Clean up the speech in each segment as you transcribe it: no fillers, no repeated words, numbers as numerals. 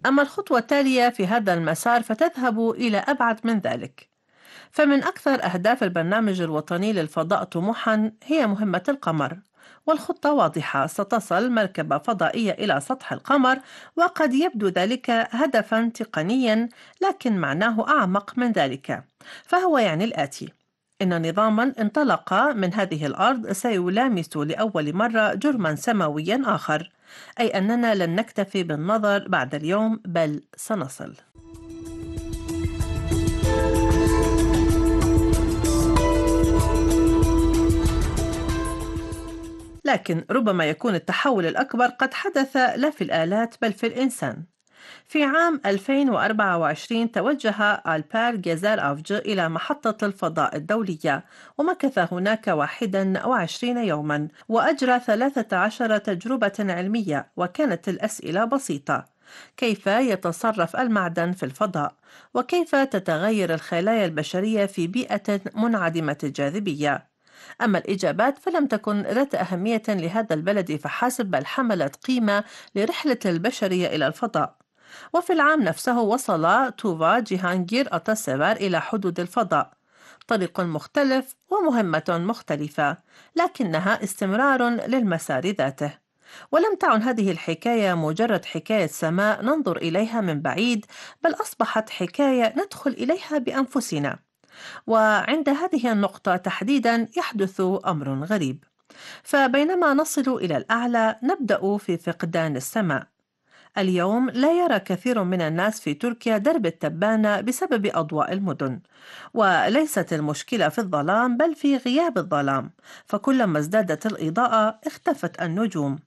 أما الخطوة التالية في هذا المسار فتذهب إلى أبعد من ذلك. فمن أكثر أهداف البرنامج الوطني للفضاء طموحًا هي مهمة القمر، والخطة واضحة: ستصل مركبة فضائية إلى سطح القمر. وقد يبدو ذلك هدفًا تقنيًا، لكن معناه أعمق من ذلك. فهو يعني الآتي: إن نظامًا انطلق من هذه الأرض سيلامس لأول مرة جرمًا سماويًا آخر، أي أننا لن نكتفي بالنظر بعد اليوم، بل سنصل. لكن ربما يكون التحول الأكبر قد حدث لا في الآلات بل في الإنسان. في عام 2024 توجه ألبير جيزالأفج إلى محطة الفضاء الدولية، ومكث هناك 21 يوما، وأجرى 13 تجربة علمية. وكانت الأسئلة بسيطة: كيف يتصرف المعدن في الفضاء؟ وكيف تتغير الخلايا البشرية في بيئة منعدمة الجاذبية؟ أما الإجابات فلم تكن ذات أهمية لهذا البلد فحسب، بل حملت قيمة لرحلة البشرية إلى الفضاء. وفي العام نفسه وصل توفا جيهانجير أتاسيفر إلى حدود الفضاء. طريق مختلف ومهمة مختلفة، لكنها استمرار للمسار ذاته. ولم تعن هذه الحكاية مجرد حكاية سماء ننظر إليها من بعيد، بل أصبحت حكاية ندخل إليها بأنفسنا. وعند هذه النقطة تحديدا يحدث أمر غريب. فبينما نصل إلى الأعلى نبدأ في فقدان السماء. اليوم لا يرى كثير من الناس في تركيا درب التبانة بسبب أضواء المدن. وليست المشكلة في الظلام بل في غياب الظلام، فكلما ازدادت الإضاءة اختفت النجوم.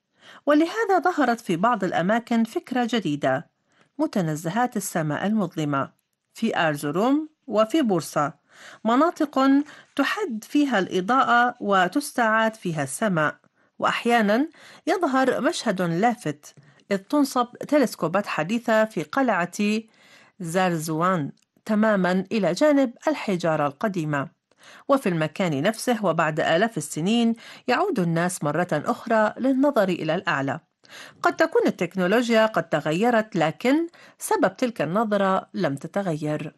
ولهذا ظهرت في بعض الأماكن فكرة جديدة: متنزهات السماء المظلمة، في أرزروم وفي بورصة، مناطق تحد فيها الإضاءة وتستعاد فيها السماء. وأحيانا يظهر مشهد لافت، إذ تنصب تلسكوبات حديثة في قلعة زارزوان تماما إلى جانب الحجارة القديمة. وفي المكان نفسه وبعد آلاف السنين يعود الناس مرة أخرى للنظر إلى الأعلى. قد تكون التكنولوجيا قد تغيرت، لكن سبب تلك النظرة لم تتغير.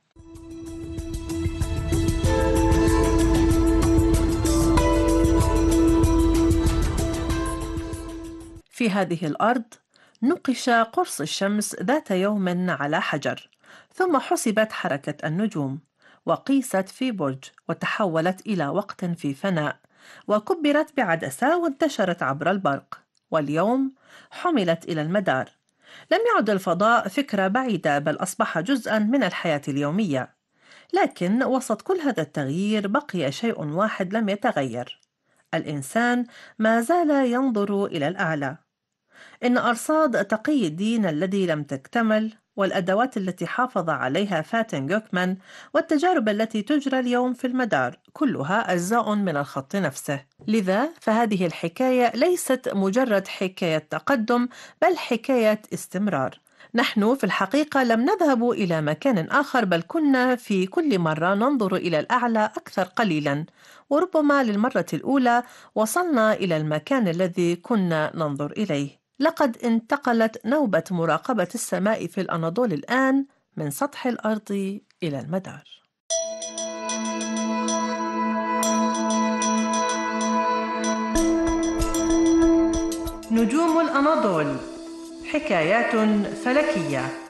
في هذه الأرض نقش قرص الشمس ذات يوم على حجر، ثم حسبت حركة النجوم، وقيست في برج، وتحولت إلى وقت في فناء، وكبرت بعدسة وانتشرت عبر البرق. واليوم حملت إلى المدار. لم يعد الفضاء فكرة بعيدة، بل أصبح جزءا من الحياة اليومية. لكن وسط كل هذا التغيير بقي شيء واحد لم يتغير: الإنسان ما زال ينظر إلى الأعلى. إن أرصاد تقي الدين الذي لم تكتمل، والأدوات التي حافظ عليها فاتن جوكمان، والتجارب التي تجرى اليوم في المدار، كلها أجزاء من الخط نفسه. لذا فهذه الحكاية ليست مجرد حكاية تقدم، بل حكاية استمرار. نحن في الحقيقة لم نذهب إلى مكان آخر، بل كنا في كل مرة ننظر إلى الأعلى أكثر قليلا، وربما للمرة الأولى وصلنا إلى المكان الذي كنا ننظر إليه. لقد انتقلت نوبة مراقبة السماء في الأناضول الآن من سطح الأرض إلى المدار. نجوم الأناضول، حكايات فلكية.